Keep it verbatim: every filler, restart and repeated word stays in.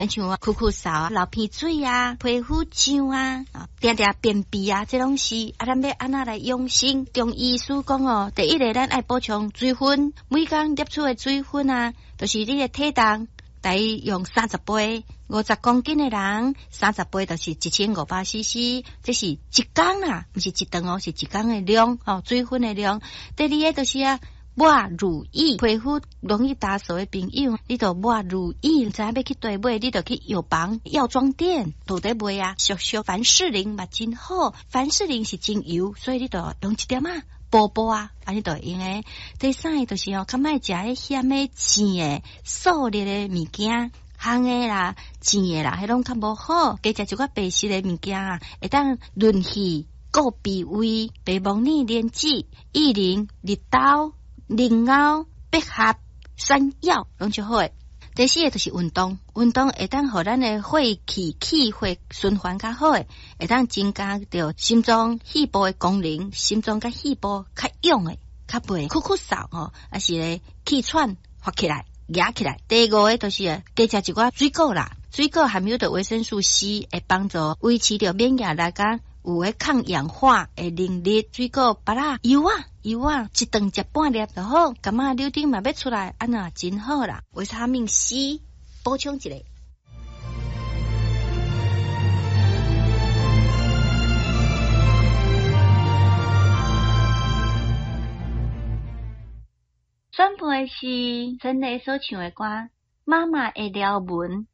像啊酷酷扫啊、流鼻水啊、皮肤痒啊、啊定定便秘啊，这拢是啊，咱要安那来养生？中医师讲哦，第一个咱爱补充水分，每工摄取的水分啊，就是你的体重，大约用三十杯，五十公斤的人，三十杯就是一千五百 C C， 这是一工啦，不是一顿哦，是一工的量哦，水分的量。第二个就是啊。抹乳液，皮肤容易打手的朋友，你就抹乳液，知影要去对买，你就去药房、药妆店都在买啊。俗俗凡士林嘛真好，凡士林是精油，所以你就用一点啊，薄薄啊，安尼就用诶。第三个就是哦，较莫食迄咸诶、甜诶、素烈诶物件。烘诶啦、甜诶啦，迄拢较无好，加食一寡白色诶物件啊，会当润气、固脾胃、白木耳、莲子、薏仁、绿豆。灵藕、百合、山药拢就好诶。第四个就是运动，运动会当互咱的血气气血循环较好诶，会当增加着心脏肺部的功能，心脏甲肺部较勇诶，较袂酷酷扫吼，啊是咧气喘发起来、压起来。第五个就是加食一寡水果啦，水果含有着维生素 C， 会帮助维持着免疫力甲。有诶抗氧化诶能力，水果、芭乐、油啊、油啊，一顿食半粒就好。感觉柳丁嘛要出来，安那真好啦。维他命 C 补充一下。宣布的是陈雷所唱的歌《妈妈的撩文》。